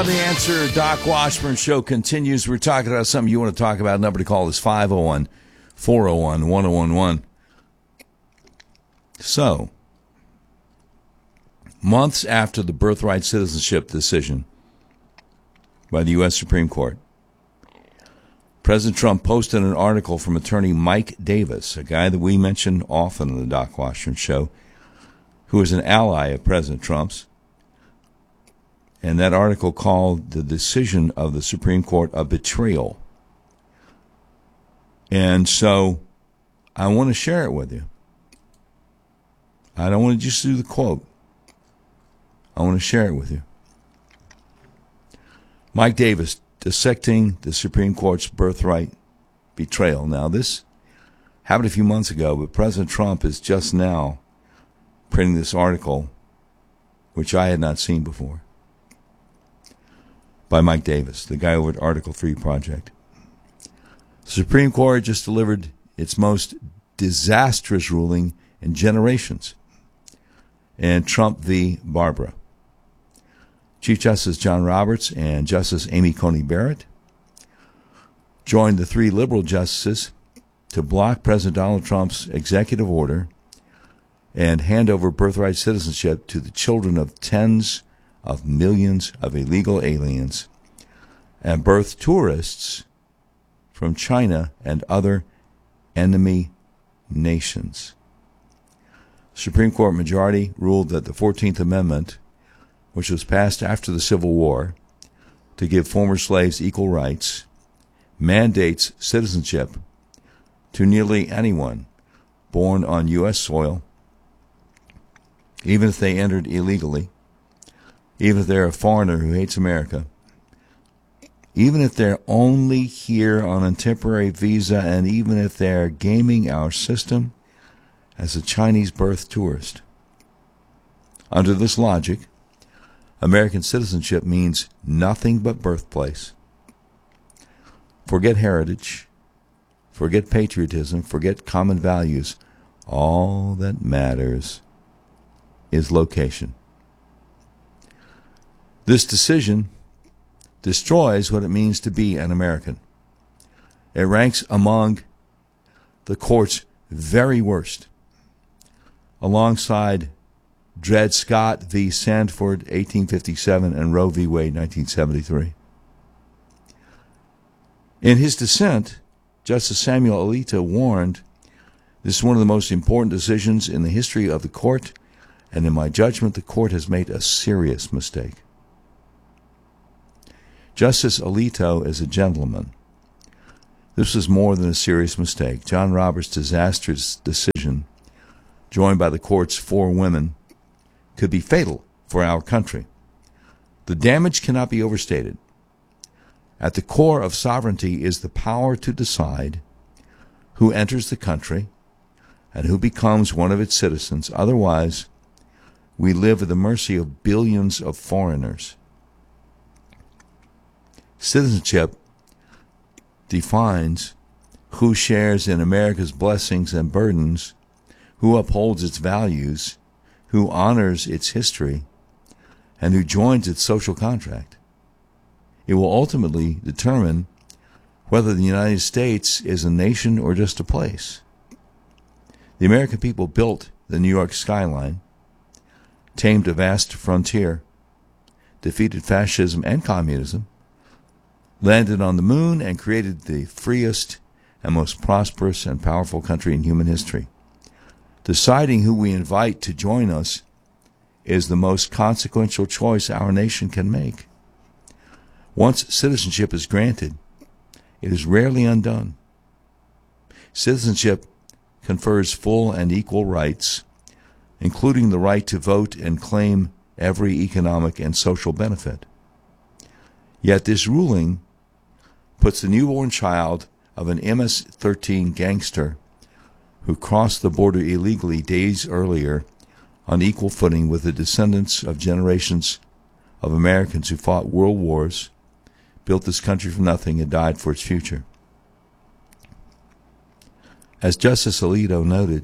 The Answer Doc Washburn Show continues. We're talking about something you want to talk about. Number to call is 501-401-1011. So, months after the birthright citizenship decision by the U.S. Supreme Court, President Trump posted an article from attorney Mike Davis, a guy that we mention often on the Doc Washburn Show, who is an ally of President Trump's. And that article called the decision of the Supreme Court a betrayal. And so I want to share it with you. I don't want to just do the quote. I want to share it with you. Mike Davis, dissecting the Supreme Court's birthright betrayal. Now, this happened a few months ago, but President Trump is just now printing this article, which I had not seen before, by Mike Davis, the guy over at Article 3 Project. The Supreme Court just delivered its most disastrous ruling in generations in Trump v. Barbara. Chief Justice John Roberts and Justice Amy Coney Barrett joined the three liberal justices to block President Donald Trump's executive order and hand over birthright citizenship to the children of tens of millions of illegal aliens and birth tourists from China and other enemy nations. Supreme Court majority ruled that the 14th Amendment, which was passed after the Civil War to give former slaves equal rights, mandates citizenship to nearly anyone born on U.S. soil, even if they entered illegally, even if they're a foreigner who hates America, even if they're only here on a temporary visa, and even if they're gaming our system as a Chinese birth tourist. Under this logic, American citizenship means nothing but birthplace. Forget heritage, forget patriotism, forget common values. All that matters is location. This decision destroys what it means to be an American. It ranks among the court's very worst, alongside Dred Scott v. Sandford, 1857, and Roe v. Wade, 1973. In his dissent, Justice Samuel Alito warned, "This is one of the most important decisions in the history of the court, and in my judgment, the court has made a serious mistake." Justice Alito is a gentleman. This was more than a serious mistake. John Roberts' disastrous decision, joined by the court's 4 women, could be fatal for our country. The damage cannot be overstated. At the core of sovereignty is the power to decide who enters the country and who becomes one of its citizens. Otherwise, we live at the mercy of billions of foreigners. Citizenship defines who shares in America's blessings and burdens, who upholds its values, who honors its history, and who joins its social contract. It will ultimately determine whether the United States is a nation or just a place. The American people built the New York skyline, tamed a vast frontier, defeated fascism and communism, landed on the moon, and created the freest and most prosperous and powerful country in human history. Deciding who we invite to join us is the most consequential choice our nation can make. Once citizenship is granted, it is rarely undone. Citizenship confers full and equal rights, including the right to vote and claim every economic and social benefit. Yet this ruling puts the newborn child of an MS-13 gangster who crossed the border illegally days earlier on equal footing with the descendants of generations of Americans who fought world wars, built this country from nothing, and died for its future. As Justice Alito noted,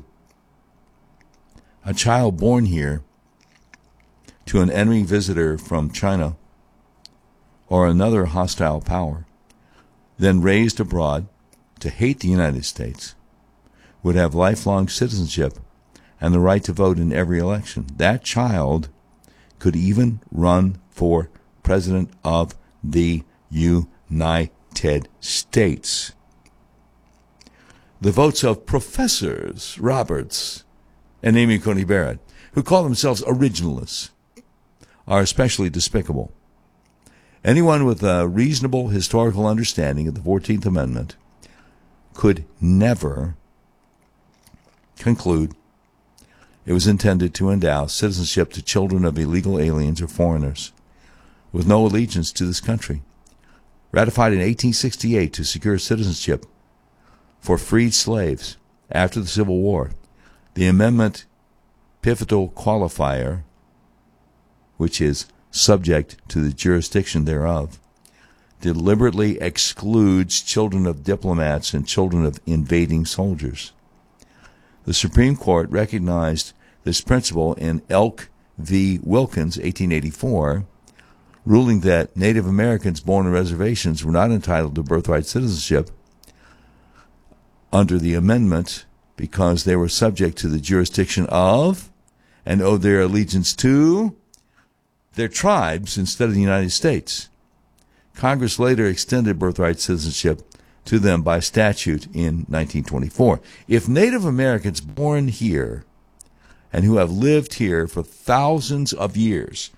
a child born here to an enemy visitor from China or another hostile power, then raised abroad to hate the United States, would have lifelong citizenship and the right to vote in every election. That child could even run for President of the United States. The votes of Professors Roberts and Amy Coney Barrett, who call themselves originalists, are especially despicable. Anyone with a reasonable historical understanding of the 14th Amendment could never conclude it was intended to endow citizenship to children of illegal aliens or foreigners with no allegiance to this country. Ratified in 1868 to secure citizenship for freed slaves after the Civil War, the amendment pivotal qualifier, which is subject to the jurisdiction thereof, deliberately excludes children of diplomats and children of invading soldiers. The Supreme Court recognized this principle in Elk v. Wilkins, 1884, ruling that Native Americans born on reservations were not entitled to birthright citizenship under the amendment because they were subject to the jurisdiction of and owed their allegiance to their tribes instead of the United States. Congress later extended birthright citizenship to them by statute in 1924. If Native Americans born here and who have lived here for thousands of years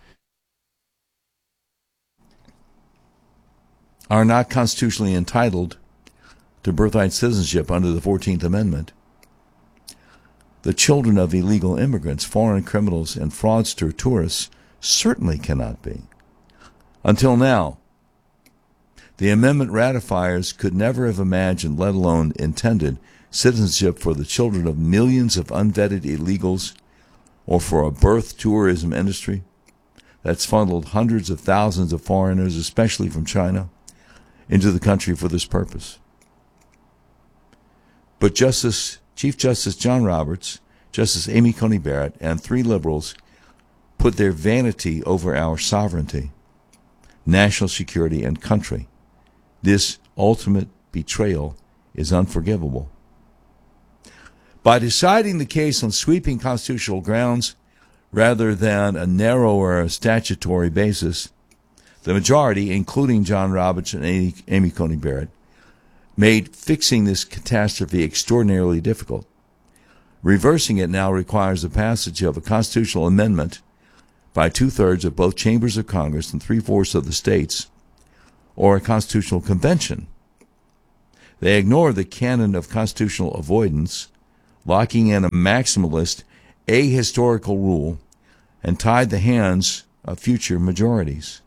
are not constitutionally entitled to birthright citizenship under the 14th Amendment, the children of illegal immigrants, foreign criminals, and fraudster tourists certainly cannot be. Until now, the amendment ratifiers could never have imagined, let alone intended, citizenship for the children of millions of unvetted illegals or for a birth tourism industry that's funneled hundreds of thousands of foreigners, especially from China, into the country for this purpose. But Chief Justice John Roberts, Justice Amy Coney Barrett, and three liberals put their vanity over our sovereignty, national security, and country. This ultimate betrayal is unforgivable. By deciding the case on sweeping constitutional grounds rather than a narrower statutory basis, the majority, including John Roberts and Amy Coney Barrett, made fixing this catastrophe extraordinarily difficult. Reversing it now requires the passage of a constitutional amendment by 2/3 of both chambers of Congress and 3/4 of the states, or a constitutional convention. They ignore the canon of constitutional avoidance, locking in a maximalist, ahistorical rule, and tied the hands of future majorities.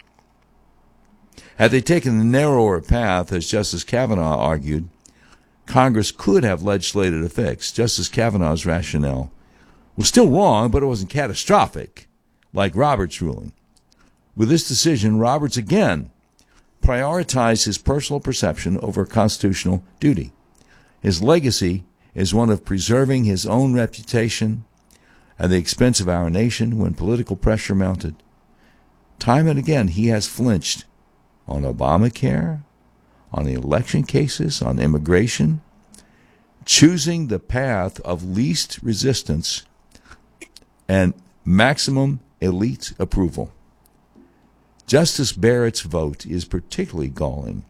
Had they taken the narrower path, as Justice Kavanaugh argued, Congress could have legislated a fix. Justice Kavanaugh's rationale was still wrong, but it wasn't catastrophic, like Roberts' ruling. With this decision, Roberts again prioritized his personal perception over constitutional duty. His legacy is one of preserving his own reputation at the expense of our nation when political pressure mounted. Time and again, he has flinched on Obamacare, on the election cases, on immigration, choosing the path of least resistance and maximum elite approval. Justice Barrett's vote is particularly galling.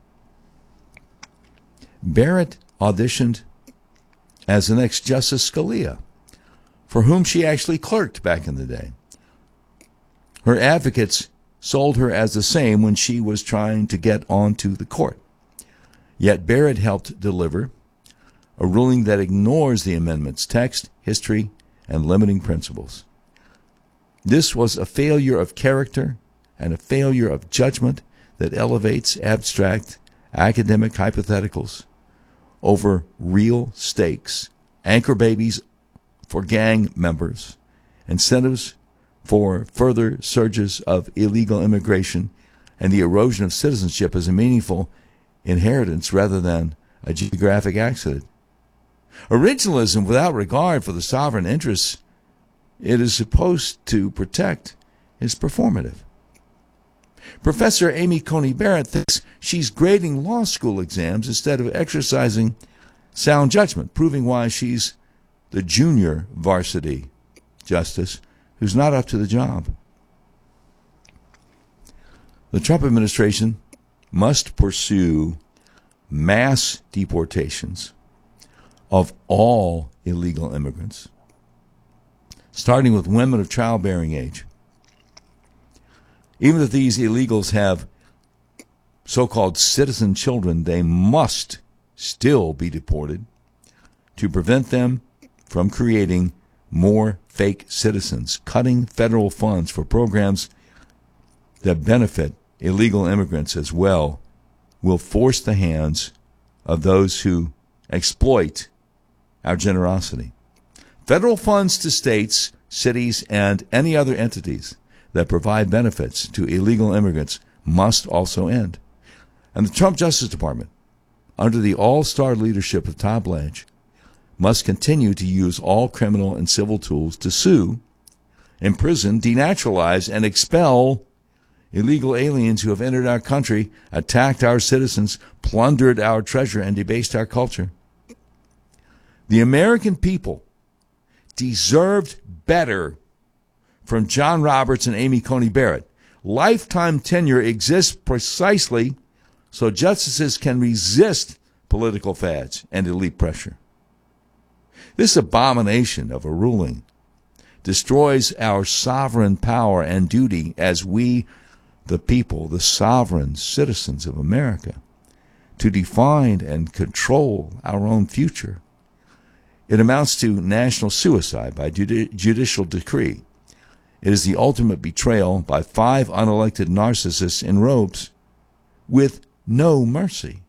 Barrett auditioned as the next Justice Scalia, for whom she actually clerked back in the day. Her advocates sold her as the same when she was trying to get onto the court. Yet Barrett helped deliver a ruling that ignores the amendment's text, history, and limiting principles. This was a failure of character and a failure of judgment that elevates abstract academic hypotheticals over real stakes, anchor babies for gang members, incentives for further surges of illegal immigration, and the erosion of citizenship as a meaningful inheritance rather than a geographic accident. Originalism without regard for the sovereign interests it is supposed to protect is performative. Professor Amy Coney Barrett thinks she's grading law school exams instead of exercising sound judgment, proving why she's the junior varsity justice who's not up to the job. The Trump administration must pursue mass deportations of all illegal immigrants, starting with women of childbearing age. Even if these illegals have so-called citizen children, they must still be deported to prevent them from creating more fake citizens. Cutting federal funds for programs that benefit illegal immigrants as well will force the hands of those who exploit our generosity. Federal funds to states, cities, and any other entities that provide benefits to illegal immigrants must also end. And the Trump Justice Department, under the all-star leadership of Tom Blanche, must continue to use all criminal and civil tools to sue, imprison, denaturalize, and expel illegal aliens who have entered our country, attacked our citizens, plundered our treasure, and debased our culture. The American people deserved better from John Roberts and Amy Coney Barrett. Lifetime tenure exists precisely so justices can resist political fads and elite pressure. This abomination of a ruling destroys our sovereign power and duty as we, the people, the sovereign citizens of America, to define and control our own future. It amounts to national suicide by judicial decree. It is the ultimate betrayal by 5 unelected narcissists in robes with no mercy.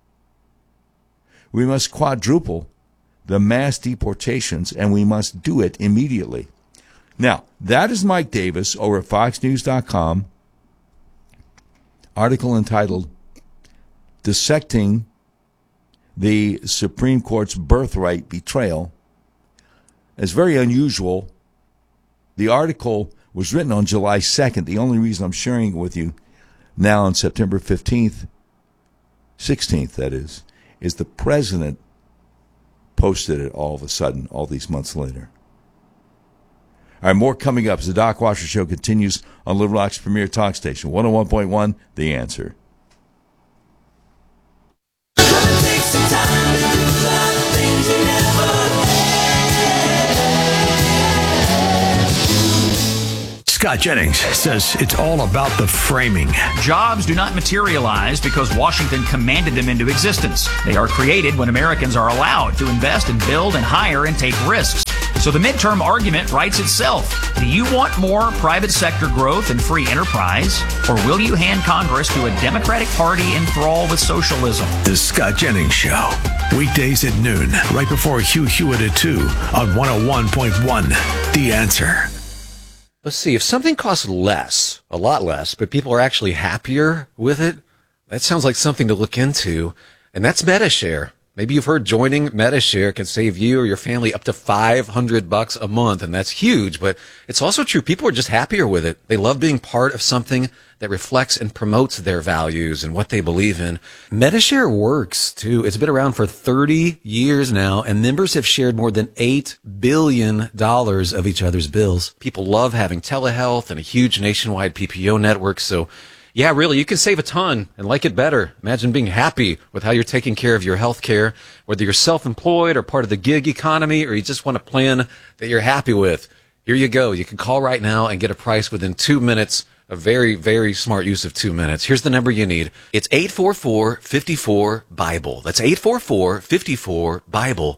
We must quadruple the mass deportations, and we must do it immediately. Now, that is Mike Davis over at FoxNews.com. Article entitled, Dissecting the Supreme Court's Birthright Betrayal. It's very unusual. The article was written on July 2nd. The only reason I'm sharing it with you now on September 15th, 16th, that is the president posted it all of a sudden, all these months later. All right, more coming up as the Doc Washer Show continues on Little Rock's premier talk station, 101.1, The Answer. Scott Jennings says it's all about the framing. Jobs do not materialize because Washington commanded them into existence. They are created when Americans are allowed to invest and build and hire and take risks. So the midterm argument writes itself. Do you want more private sector growth and free enterprise, or will you hand Congress to a Democratic Party enthralled with socialism? The Scott Jennings Show. Weekdays at noon, right before Hugh Hewitt at 2 on 101.1 The Answer. Let's see, if something costs less, a lot less, but people are actually happier with it, that sounds like something to look into. And that's MediShare. Maybe you've heard joining MediShare can save you or your family up to $500 a month, and that's huge. But it's also true, people are just happier with it. They love being part of something that reflects and promotes their values and what they believe in. MediShare works, too. It's been around for 30 years now, and members have shared more than $8 billion of each other's bills. People love having telehealth and a huge nationwide PPO network, so yeah, really, you can save a ton and like it better. Imagine being happy with how you're taking care of your health care, whether you're self-employed or part of the gig economy, or you just want a plan that you're happy with. Here you go. You can call right now and get a price within 2 minutes. A very, very smart use of 2 minutes. Here's the number you need. It's 844-54-BIBLE. That's 844-54-BIBLE.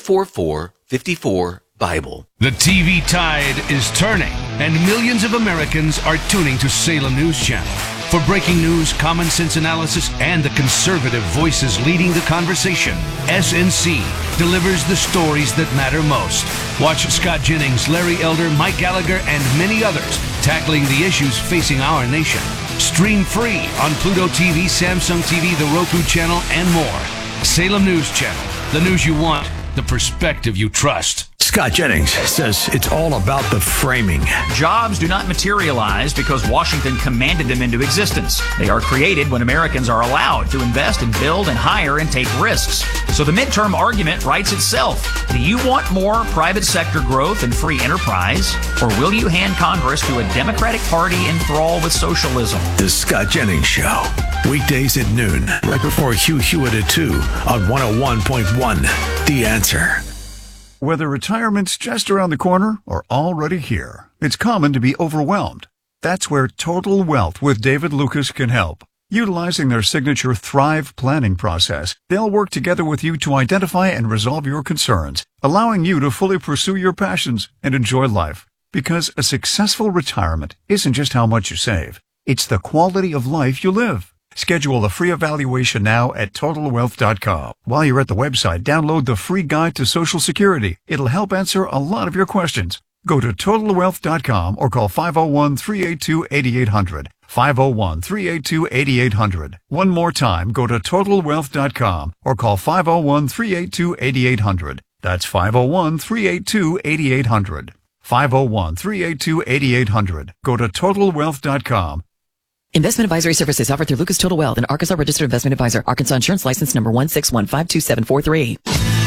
844-54-BIBLE. The TV tide is turning, and millions of Americans are tuning to Salem News Channel. For breaking news, common sense analysis, and the conservative voices leading the conversation, SNC delivers the stories that matter most. Watch Scott Jennings, Larry Elder, Mike Gallagher, and many others tackling the issues facing our nation. Stream free on Pluto TV, Samsung TV, the Roku channel, and more. Salem News Channel, the news you want, the perspective you trust. Scott Jennings says it's all about the framing. Jobs do not materialize because Washington commanded them into existence. They are created when Americans are allowed to invest and build and hire and take risks. So the midterm argument writes itself. Do you want more private sector growth and free enterprise? Or will you hand Congress to a Democratic Party enthralled with socialism? The Scott Jennings Show. Weekdays at noon, right before Hugh Hewitt at 2 on 101.1. The Answer. Whether retirement's just around the corner or already here, it's common to be overwhelmed. That's where Total Wealth with David Lucas can help. Utilizing their signature Thrive planning process, they'll work together with you to identify and resolve your concerns, allowing you to fully pursue your passions and enjoy life. Because a successful retirement isn't just how much you save, it's the quality of life you live. Schedule a free evaluation now at TotalWealth.com. While you're at the website, download the free guide to Social Security. It'll help answer a lot of your questions. Go to TotalWealth.com or call 501-382-8800. 501-382-8800. One more time, go to TotalWealth.com or call 501-382-8800. That's 501-382-8800. 501-382-8800. Go to TotalWealth.com. Investment advisory services offered through Lucas Total Wealth, an Arkansas registered investment advisor. Arkansas Insurance License number 1615273.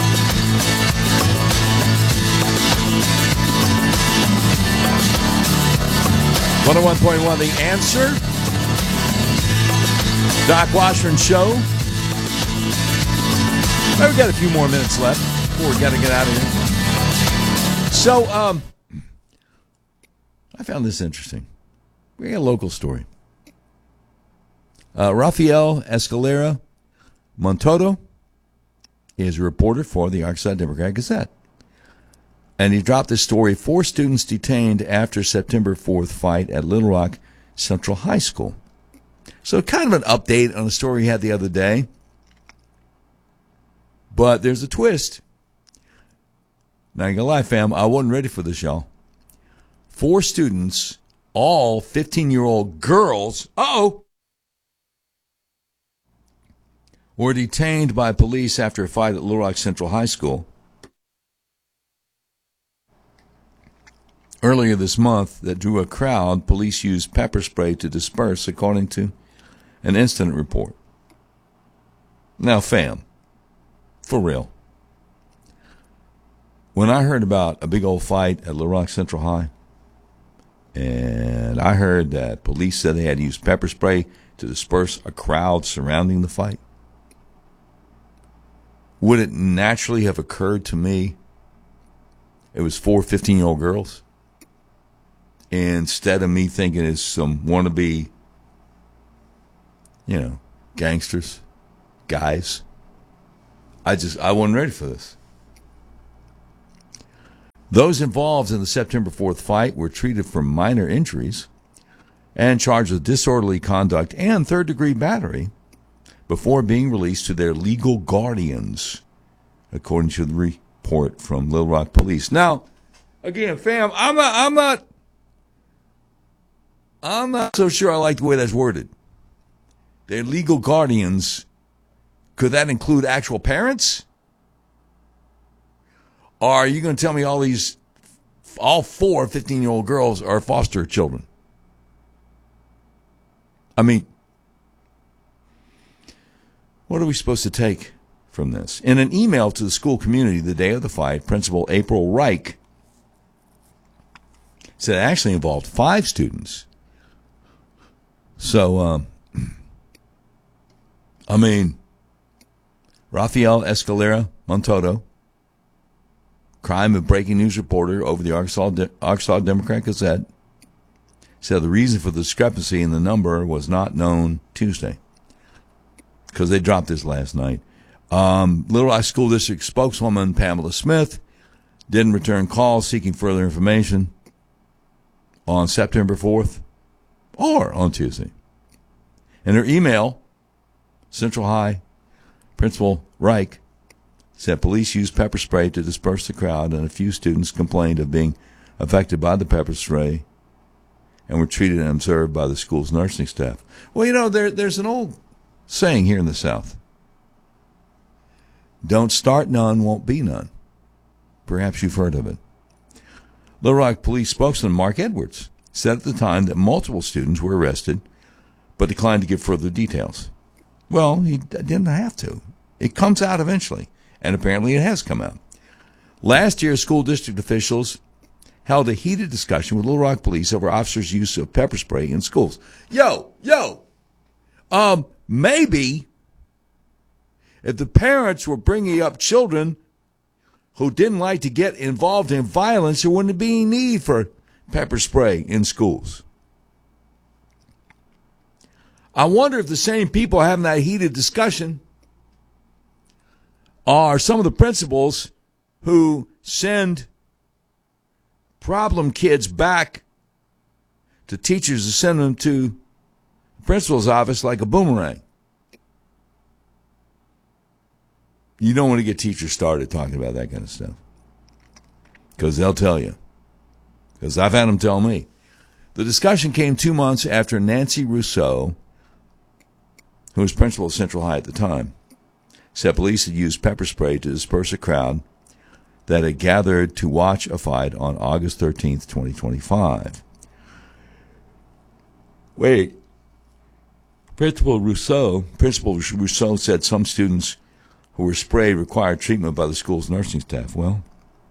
101.1 The Answer. Doc Washburn Show. Well, we've got a few more minutes left before we got to get out of here. So, I found this interesting. We got a local story. Rafael Escalera Montoto is a reporter for the Arkansas Democrat-Gazette. And he dropped this story, 4 students detained after September 4th fight at Little Rock Central High School. So kind of an update on the story he had the other day. But there's a twist. Now, I ain't gonna lie, fam, I wasn't ready for this, y'all. 4 students, all 15-year-old girls, were detained by police after a fight at Little Rock Central High School. Earlier this month, that drew a crowd, police used pepper spray to disperse, according to an incident report. Now, fam, for real, when I heard about a big old fight at Little Rock Central High, and I heard that police said they had used pepper spray to disperse a crowd surrounding the fight, would it naturally have occurred to me it was 4 15-year-old girls? Instead of me thinking it's some wannabe, gangsters, guys. I wasn't ready for this. Those involved in the September 4th fight were treated for minor injuries and charged with disorderly conduct and third-degree battery before being released to their legal guardians, according to the report from Little Rock Police. Now, again, fam, I'm not so sure I like the way that's worded. Their legal guardians, could that include actual parents? Or are you going to tell me all 4 15-year-old girls are foster children? I mean, what are we supposed to take from this? In an email to the school community the day of the fight, Principal April Reich said it actually involved 5 students. So, Rafael Escalera Montoto, crime and breaking news reporter over the Arkansas Democrat-Gazette, said the reason for the discrepancy in the number was not known Tuesday, because they dropped this last night. Little Rock School District spokeswoman Pamela Smith didn't return calls seeking further information on September 4th or on Tuesday. In her email, Central High Principal Reich said police used pepper spray to disperse the crowd, and a few students complained of being affected by the pepper spray and were treated and observed by the school's nursing staff. Well, there's an old saying here in the South. Don't start none, won't be none. Perhaps you've heard of it. Little Rock police spokesman Mark Edwards said at the time that multiple students were arrested, but declined to give further details. Well, he didn't have to. It comes out eventually, and apparently it has come out. Last year, school district officials held a heated discussion with Little Rock police over officers' use of pepper spray in schools. Maybe if the parents were bringing up children who didn't like to get involved in violence, there wouldn't be any need for pepper spray in schools. I wonder if the same people having that heated discussion are some of the principals who send problem kids back to teachers to send them to the principal's office like a boomerang. You don't want to get teachers started talking about that kind of stuff, because they'll tell you. Because I've had them tell me. The discussion came 2 months after Nancy Rousseau, who was principal of Central High at the time, said police had used pepper spray to disperse a crowd that had gathered to watch a fight on August 13th, 2025. Wait. Principal Rousseau said some students who were sprayed required treatment by the school's nursing staff. Well,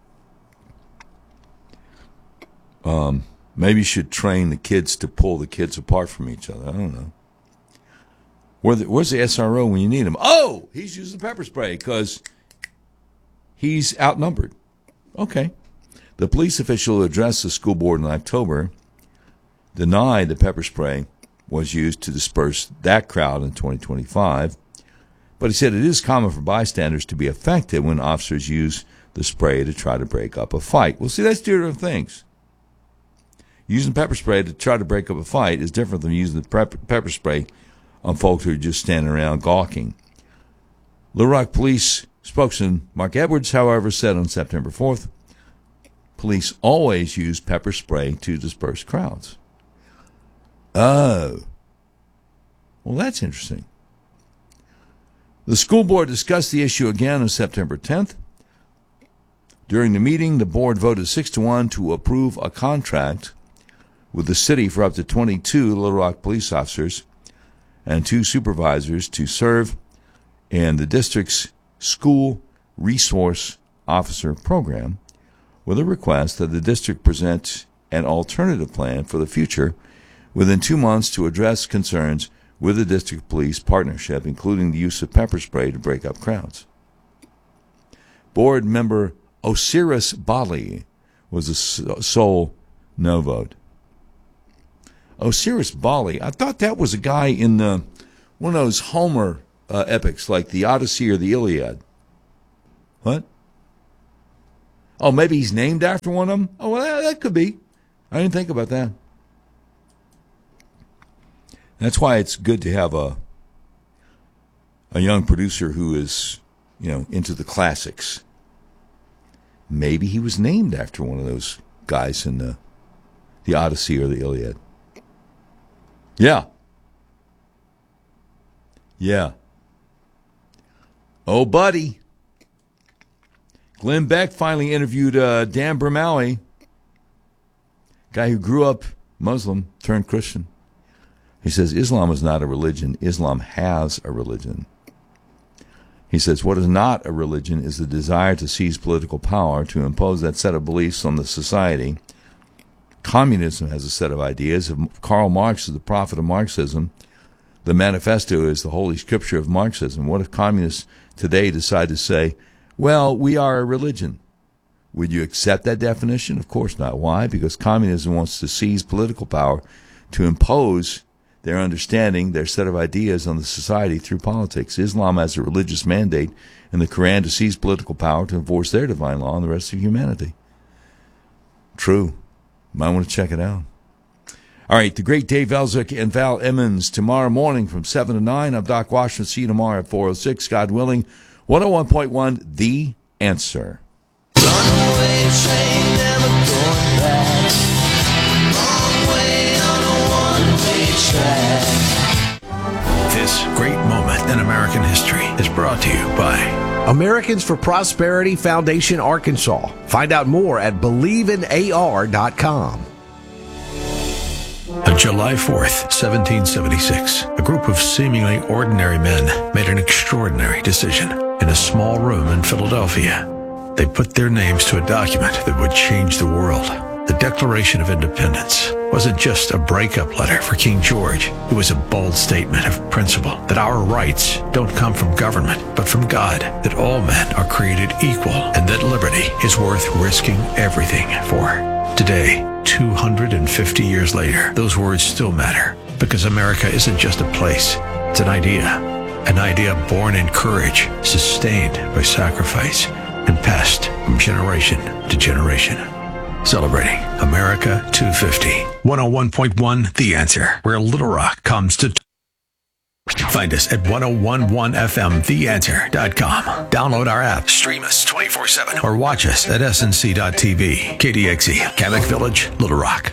maybe you should train the kids to pull the kids apart from each other. I don't know. Where's the SRO when you need him? Oh, he's using pepper spray because he's outnumbered. Okay. The police official who addressed the school board in October denied the pepper spray was used to disperse that crowd in 2025, but he said it is common for bystanders to be affected when officers use the spray to try to break up a fight. Well, see, that's two different things. Using pepper spray to try to break up a fight is different than using the pepper spray on folks who are just standing around gawking. Little Rock Police spokesman Mark Edwards, however, said on September 4th, police always use pepper spray to disperse crowds. Oh. Well, that's interesting. The school board discussed the issue again on September 10th. During the meeting, the board voted 6-1 to approve a contract with the city for up to 22 Little Rock police officers and 2 supervisors to serve in the district's school resource officer program, with a request that the district present an alternative plan for the future within 2 months to address concerns with the district police partnership, including the use of pepper spray to break up crowds. Board member Osiris Bali was a sole no vote. Osiris Bali, I thought that was a guy in one of those Homer epics, like the Odyssey or the Iliad. What? Oh, maybe he's named after one of them? Oh, well, that could be. I didn't think about that. That's why it's good to have a young producer who is, into the classics. Maybe he was named after one of those guys in the Odyssey or the Iliad. Yeah. Yeah. Oh, buddy. Glenn Beck finally interviewed Dan Bermali, guy who grew up Muslim, turned Christian. He says, Islam is not a religion. Islam has a religion. He says, what is not a religion is the desire to seize political power, to impose that set of beliefs on the society. Communism has a set of ideas. If Karl Marx is the prophet of Marxism, the manifesto is the holy scripture of Marxism. What if communists today decide to say, well, we are a religion? Would you accept that definition? Of course not. Why? Because communism wants to seize political power to impose their understanding, their set of ideas on the society through politics. Islam has a religious mandate in the Quran to seize political power to enforce their divine law on the rest of humanity. True. Might want to check it out. All right, the great Dave Elzuck and Val Emmons tomorrow morning from 7 to 9. I'm Doc Washington. See you tomorrow at 4:06, God willing. 101.1, The Answer. Runaway train, never going back. Long way on a one-way track. This great moment in American history is brought to you by Americans for Prosperity Foundation, Arkansas. Find out more at believeInAR.com. On July 4th, 1776, a group of seemingly ordinary men made an extraordinary decision in a small room in Philadelphia. They put their names to a document that would change the world. The Declaration of Independence wasn't just a breakup letter for King George. It was a bold statement of principle that our rights don't come from government, but from God, that all men are created equal, and that liberty is worth risking everything for. Today, 250 years later, those words still matter, because America isn't just a place, it's an idea born in courage, sustained by sacrifice, and passed from generation to generation. Celebrating America 250. 101.1 The Answer, where Little Rock comes to find us at 1011fmtheanswer.com. Download our app, stream us 24/7, or watch us at snc.tv. KDXE, Kamek Village, Little Rock.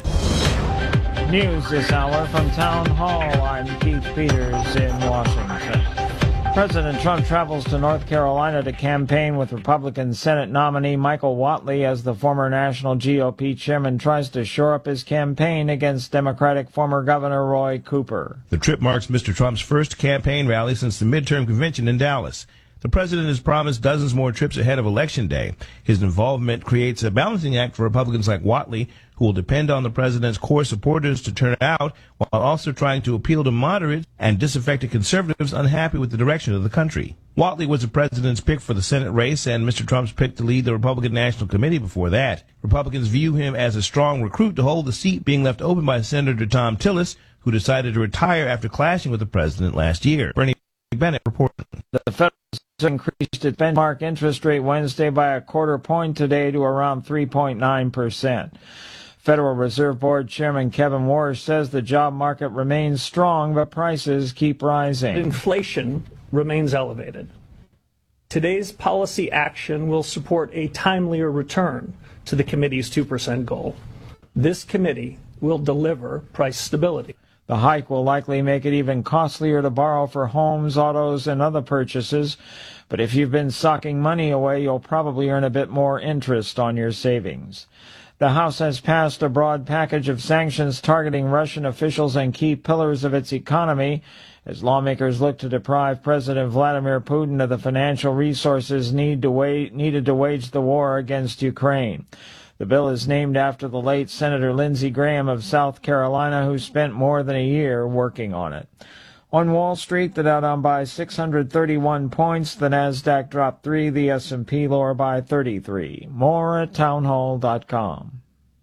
News this hour from Town Hall. I'm Keith Peters in Washington. President Trump travels to North Carolina to campaign with Republican Senate nominee Michael Whatley as the former national GOP chairman tries to shore up his campaign against Democratic former Governor Roy Cooper. The trip marks Mr. Trump's first campaign rally since the midterm convention in Dallas. The president has promised dozens more trips ahead of Election Day. His involvement creates a balancing act for Republicans like Whatley, who will depend on the president's core supporters to turn out, while also trying to appeal to moderate and disaffected conservatives unhappy with the direction of the country. Whatley was the president's pick for the Senate race and Mr. Trump's pick to lead the Republican National Committee before that. Republicans view him as a strong recruit to hold the seat being left open by Senator Tom Tillis, who decided to retire after clashing with the president last year. Bernie Bennett reported. The Federal Reserve increased its benchmark interest rate Wednesday by a quarter point today to around 3.9%. Federal Reserve Board Chairman Kevin Warsh says the job market remains strong, but prices keep rising. Inflation remains elevated. Today's policy action will support a timelier return to the committee's 2% goal. This committee will deliver price stability. The hike will likely make it even costlier to borrow for homes, autos, and other purchases. But if you've been socking money away, you'll probably earn a bit more interest on your savings. The House has passed a broad package of sanctions targeting Russian officials and key pillars of its economy as lawmakers look to deprive President Vladimir Putin of the financial resources needed to wage the war against Ukraine. The bill is named after the late Senator Lindsey Graham of South Carolina, who spent more than a year working on it. On Wall Street, the Dow down by 631 points, the Nasdaq dropped 3, the S&P lower by 33. More at townhall.com.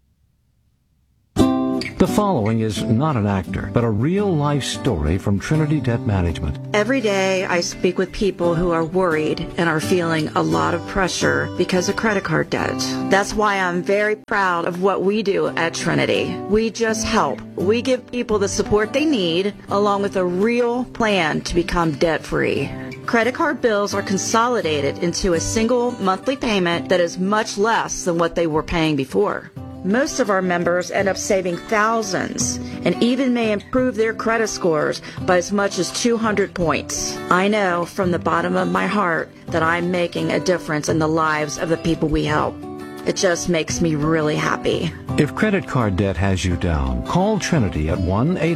The following is not an actor, but a real-life story from Trinity Debt Management. Every day I speak with people who are worried and are feeling a lot of pressure because of credit card debt. That's why I'm very proud of what we do at Trinity. We just help. We give people the support they need, along with a real plan to become debt-free. Credit card bills are consolidated into a single monthly payment that is much less than what they were paying before. Most of our members end up saving thousands and even may improve their credit scores by as much as 200 points. I know from the bottom of my heart that I'm making a difference in the lives of the people we help. It just makes me really happy. If credit card debt has you down, call Trinity at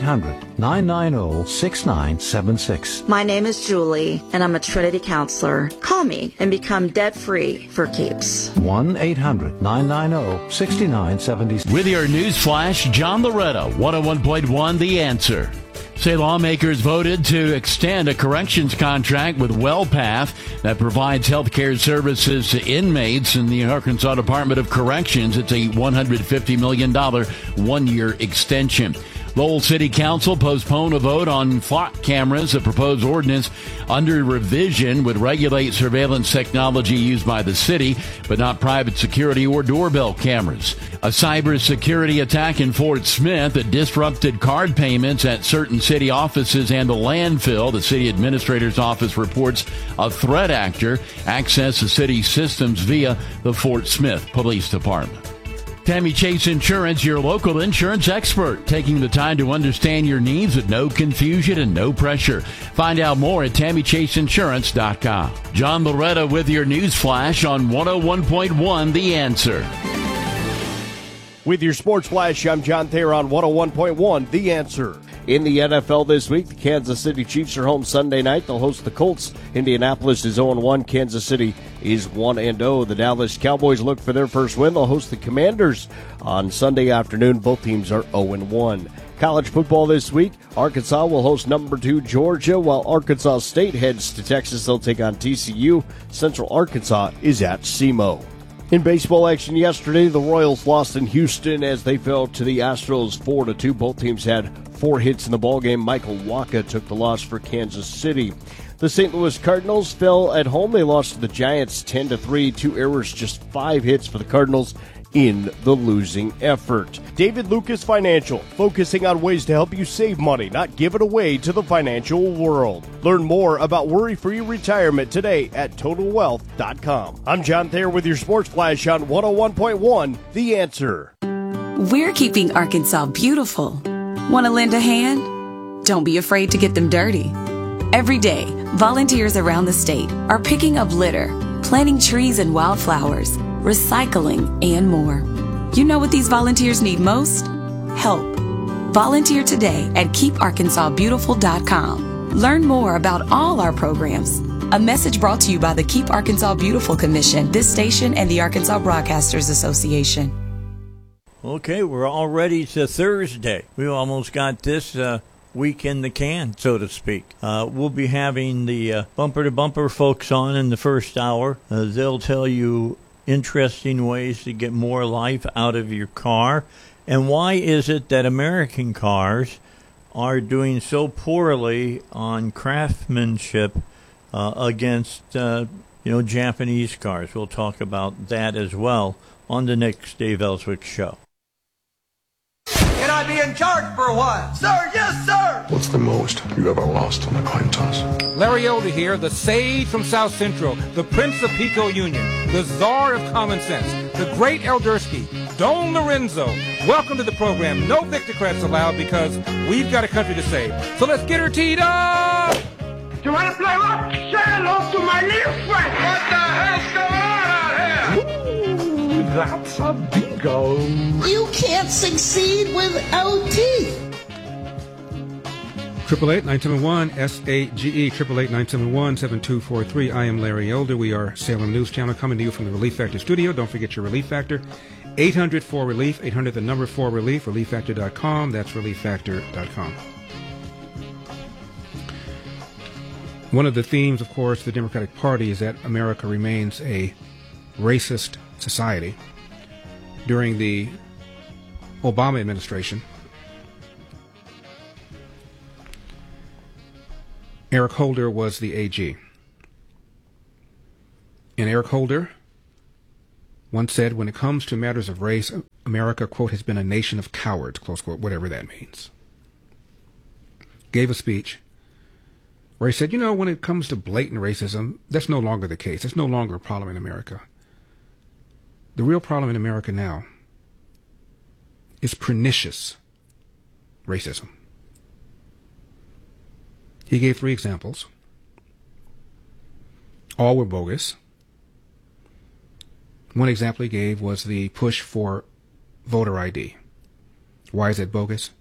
1-800-990-6976. My name is Julie, and I'm a Trinity counselor. Call me and become debt-free for keeps. 1-800-990-6976. With your news flash, John Loretta, 101.1 The Answer. Say lawmakers voted to extend a corrections contract with WellPath that provides health care services to inmates in the Arkansas Department of Corrections. It's a $150 million one-year extension. Lowell City Council postponed a vote on flock cameras. A proposed ordinance under revision would regulate surveillance technology used by the city, but not private security or doorbell cameras. A cybersecurity attack in Fort Smith that disrupted card payments at certain city offices and a landfill. The city administrator's office reports a threat actor accessed the city's systems via the Fort Smith Police Department. Tammy Chase Insurance, your local insurance expert, taking the time to understand your needs with no confusion and no pressure. Find out more at TammyChaseInsurance.com. John Loretta with your news flash on 101.1 The Answer. With your sports flash, I'm John Thayer on 101.1 The Answer. In the NFL this week, the Kansas City Chiefs are home Sunday night. They'll host the Colts. Indianapolis is 0-1. Kansas City is 1-0. The Dallas Cowboys look for their first win. They'll host the Commanders on Sunday afternoon. Both teams are 0-1. College football this week, Arkansas will host number 2 Georgia, while Arkansas State heads to Texas. They'll take on TCU. Central Arkansas is at SEMO. In baseball action yesterday, the Royals lost in Houston as they fell to the Astros 4-2. Both teams had 4 hits in the ballgame. Michael Wacha took the loss for Kansas City. The St. Louis Cardinals fell at home. They lost to the Giants 10-3. 2 errors, just 5 hits for the Cardinals in the losing effort. David Lucas Financial, focusing on ways to help you save money, not give it away to the financial world. Learn more about worry-free retirement today at TotalWealth.com. I'm John Thayer with your Sports Flash on 101.1 The Answer. We're keeping Arkansas beautiful. Want to lend a hand? Don't be afraid to get them dirty. Every day, volunteers around the state are picking up litter, planting trees and wildflowers, recycling, and more. You know what these volunteers need most? Help. Volunteer today at KeepArkansasBeautiful.com. Learn more about all our programs. A message brought to you by the Keep Arkansas Beautiful Commission, this station, and the Arkansas Broadcasters Association. Okay, we're already to Thursday. We almost got this week in the can, so to speak. We'll be having the bumper-to-bumper folks on in the first hour. They'll tell you interesting ways to get more life out of your car. And why is it that American cars are doing so poorly on craftsmanship against Japanese cars? We'll talk about that as well on the next Dave Ellswick Show. Can I be in charge for a while? Sir, yes, sir! What's the most you ever lost on a coin toss? Larry Elder here, the sage from South Central, the Prince of Pico Union, the czar of common sense, the great Eldersky, Don Lorenzo. Welcome to the program. No Victocrats allowed because we've got a country to save. So let's get her teed up! You want to play what? Say hello to my little friend! What the hell's going on out here? Ooh, that's a bingo. You can't succeed without teeth. 888-971-SAGE, 888-971-7243. I am Larry Elder. We are Salem News Channel coming to you from the Relief Factor studio. Don't forget your Relief Factor. 800-4RELIEF, 800 the number 4RELIEF, ReliefFactor.com. That's ReliefFactor.com. One of the themes, of course, of the Democratic Party is that America remains a racist society. During the Obama administration, Eric Holder was the AG. And Eric Holder once said, when it comes to matters of race, America, quote, has been a nation of cowards, close quote, whatever that means. Gave a speech where he said, when it comes to blatant racism, that's no longer the case. It's no longer a problem in America. The real problem in America now is pernicious racism. He gave 3 examples. All were bogus. One example he gave was the push for voter ID. Why is that bogus?